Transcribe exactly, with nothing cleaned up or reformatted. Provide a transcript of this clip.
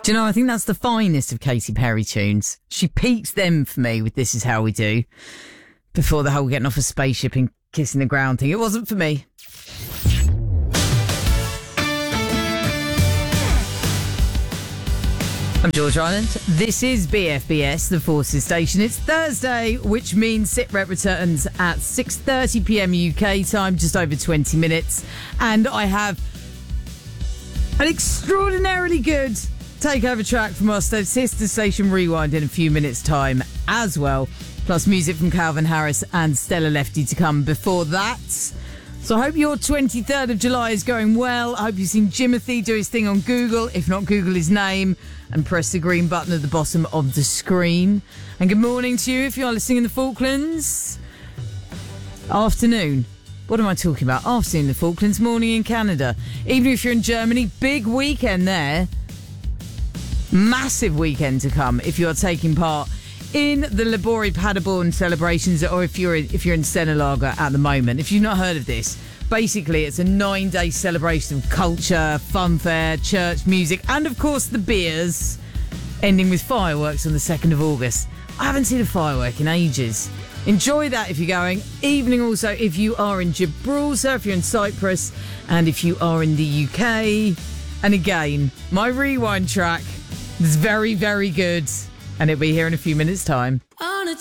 Do you know, I think that's the finest of Katy Perry tunes. She peaks them for me with This Is How We Do, before the whole getting off a spaceship and kissing the ground thing. It wasn't for me. I'm George Ireland. This is B F B S, the Forces Station. It's Thursday, which means SitRep returns at six thirty p.m. U K time, just over twenty minutes. And I have an extraordinarily good takeover track from our sister station Rewind in a few minutes' time as well. Plus music from Calvin Harris and Stella Lefty to come before that. So I hope your twenty-third of July is going well. I hope you've seen Jimothy do his thing on Google. If not, Google his name and press the green button at the bottom of the screen. And good morning to you if you are listening in the Falklands. Afternoon. What am I talking about? Afternoon in the Falklands, morning in Canada. Even if you're in Germany, big weekend there. Massive weekend to come if you're taking part in the Labori Paderborn celebrations, or if you're if you're in Senelager at the moment. If you've not heard of this, basically it's a nine-day celebration of culture, funfair, church music, and of course the beers, ending with fireworks on the second of August. I haven't seen a firework in ages. Enjoy that if you're going. Evening also if you are in Gibraltar, if you're in Cyprus, and if you are in the U K. And again, my Rewind track is very, very good, and it'll be here in a few minutes' time.